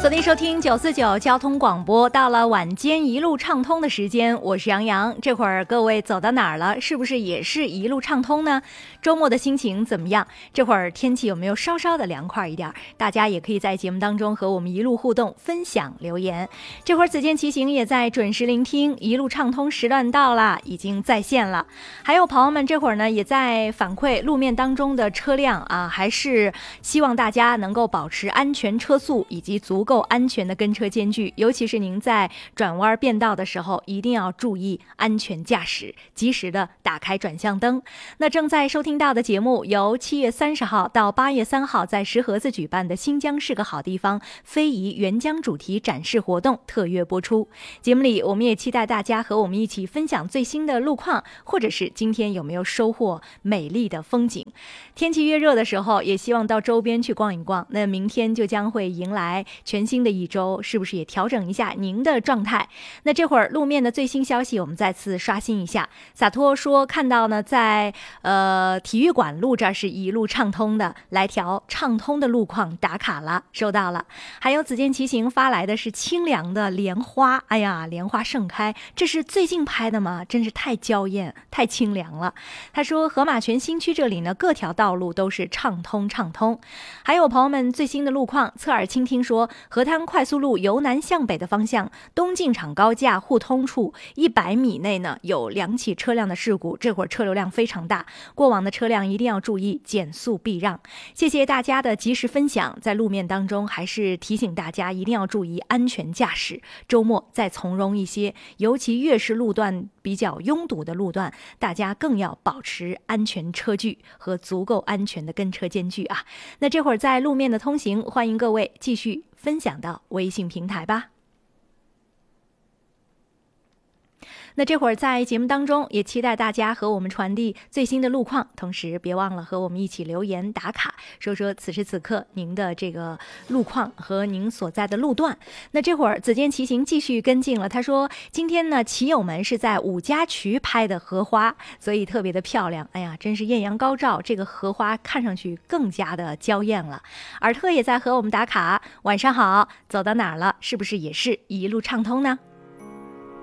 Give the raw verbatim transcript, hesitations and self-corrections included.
锁定收听九四九交通广播，到了晚间一路畅通的时间，我是杨洋。这会儿各位走到哪儿了？是不是也是一路畅通呢？周末的心情怎么样？这会儿天气有没有稍稍的凉快一点？大家也可以在节目当中和我们一路互动、分享留言。这会儿子健骑行也在准时聆听，一路畅通时段到了，已经在线了。还有朋友们这会儿呢也在反馈路面当中的车辆啊，还是希望大家能够保持安全车速以及足够安全的跟车间距，尤其是您在转弯变道的时候，一定要注意安全驾驶，及时的打开转向灯。那正在收听到的节目由七月三十号到八月三号在石河子举办的新疆是个好地方非遗援疆主题展示活动特约播出。节目里我们也期待大家和我们一起分享最新的路况，或者是今天有没有收获美丽的风景。天气越热的时候，也希望到周边去逛一逛。那明天就将会迎来全新的一周，是不是也调整一下您的状态？那这会儿路面的最新消息我们再次刷新一下。洒脱说看到呢在呃体育馆路这儿是一路畅通的，来条畅通的路况打卡了，收到了。还有子健骑行发来的是清凉的莲花，哎呀，莲花盛开，这是最近拍的吗？真是太娇艳太清凉了。他说河马泉新区这里呢各条道路都是畅通畅通。还有朋友们最新的路况，侧耳倾听说河滩快速路由南向北的方向东进场高架互通处一百米内呢有两起车辆的事故，这会儿车流量非常大，过往的车辆一定要注意减速避让。谢谢大家的及时分享，在路面当中还是提醒大家一定要注意安全驾驶，周末再从容一些，尤其越是路段比较拥堵的路段，大家更要保持安全车距和足够安全的跟车间距啊。那这会儿在路面的通行，欢迎各位继续分享到微信平台吧。那这会儿在节目当中也期待大家和我们传递最新的路况，同时别忘了和我们一起留言打卡，说说此时此刻您的这个路况和您所在的路段。那这会儿子健骑行继续跟进了，他说今天呢骑友们是在五家渠拍的荷花，所以特别的漂亮，哎呀真是艳阳高照，这个荷花看上去更加的娇艳了。尔特也在和我们打卡，晚上好，走到哪儿了？是不是也是一路畅通呢？